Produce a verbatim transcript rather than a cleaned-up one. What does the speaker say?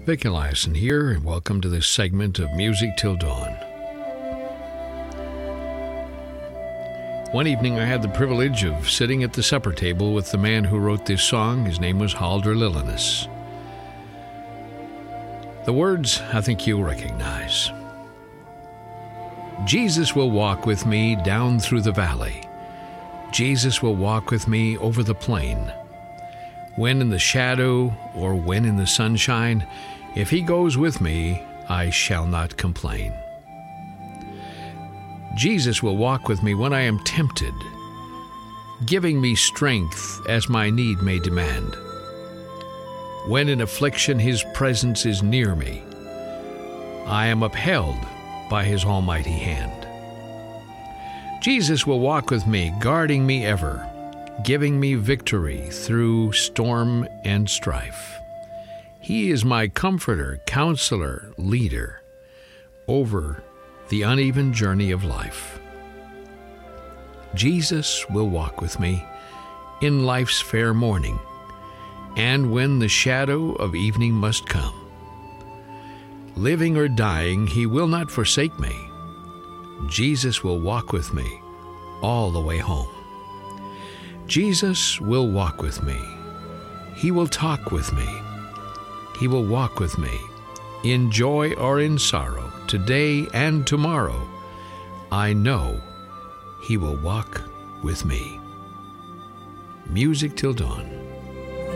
Vic Eliason here, and welcome to this segment of Music Till Dawn. One evening I had the privilege of sitting at the supper table with the man who wrote this song. His name was Halder Lillenes. The words I think you'll recognize. Jesus will walk with me down through the valley. Jesus will walk with me over the plain. When in the shadow or when in the sunshine, if he goes with me, I shall not complain. Jesus will walk with me when I am tempted, giving me strength as my need may demand. When in affliction his presence is near me, I am upheld by his almighty hand. Jesus will walk with me, guarding me ever, giving me victory through storm and strife. He is my comforter, counselor, leader over the uneven journey of life. Jesus will walk with me in life's fair morning, and when the shadow of evening must come. Living or dying, he will not forsake me. Jesus will walk with me all the way home. Jesus will walk with me. He will talk with me. He will walk with me in joy or in sorrow, today and tomorrow. I know he will walk with me. Music Till Dawn.